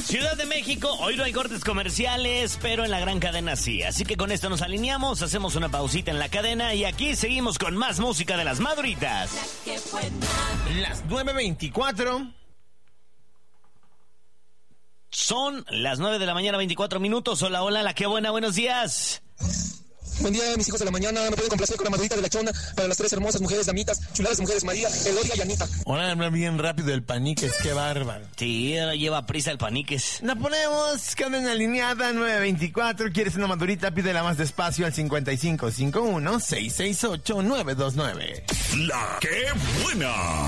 Ciudad de México, hoy no hay cortes comerciales, pero en la gran cadena sí. Así que con esto nos alineamos, hacemos una pausita en la cadena y aquí seguimos con más música de las maduritas. Las 9:24. Son las 9 de la mañana, 24 minutos. Hola, hola, la que buena, buenos días. Buen día, mis hijos de la mañana. Me pueden complacer con la madurita de la chona para las tres hermosas mujeres damitas, chuladas mujeres María, Elodia y Anita. Ahora habla bien rápido el Paniques, qué bárbaro. Sí, lleva prisa el Paniques. La ponemos, cadena alineada, 9:24. ¿Quieres una madurita? Pídela más despacio al 5551-668-929. La que buena.